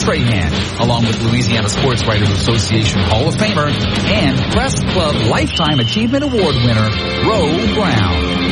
Strahan, along with Louisiana Sports Writers Association Hall of Famer and Press Club Lifetime Achievement Award winner, Ro Brown.